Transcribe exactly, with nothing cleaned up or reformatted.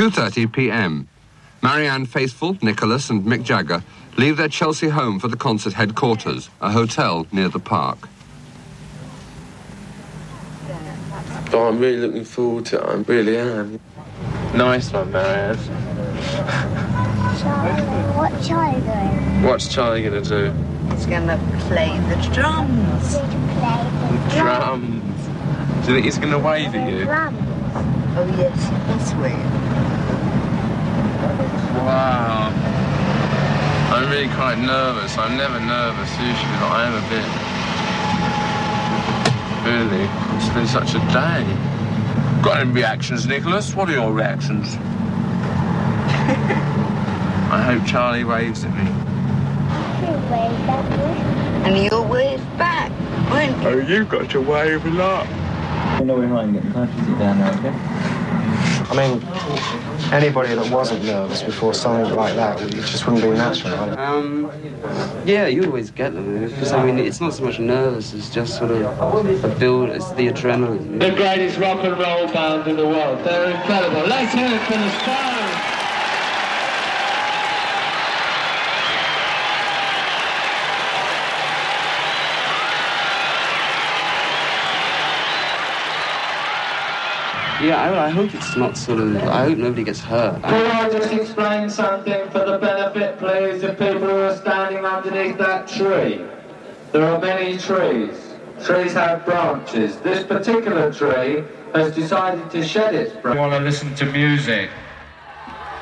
two thirty p m Marianne Faithfull, Nicholas and Mick Jagger leave their Chelsea home for the concert headquarters, a hotel near the park. Oh, I'm really looking forward to it, I really am. Nice one, Marianne. Charlie, what's Charlie doing? What's Charlie going to do? He's going to play the drums. Play the Drums. Do you think he's going to wave at you? drums. Oh, yes, this way. Wow. I'm really quite nervous. I'm never nervous usually, but I am a bit. Really, it's been such a day. Got any reactions, Nicholas? What are your reactions? I hope Charlie waves at me. He'll wave at you. And you'll wave back, won't you? Oh, you've got to wave a lot. I know we're not getting time to sit down now, okay? I mean, anybody that wasn't nervous before something like that, it just wouldn't be natural. Um, yeah, you always get them, because, I mean, it's not so much nervous, it's just sort of a build, it's the adrenaline. The greatest rock and roll band in the world. They're incredible. Let's hear it for the Stones. Yeah, I, I hope it's not sort of, I hope nobody gets hurt. Could I just explain something for the benefit, please, of people who are standing underneath that tree? There are many trees. Trees have branches. This particular tree has decided to shed its branches. I want to listen to music.